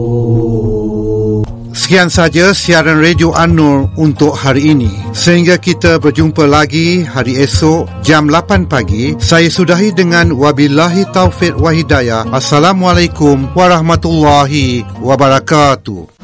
Sekian saja siaran Radio An-Nur untuk hari ini. Sehingga kita berjumpa lagi hari esok jam 8 pagi, saya sudahi dengan wabillahi taufiq wa hidayah. Assalamualaikum warahmatullahi wabarakatuh.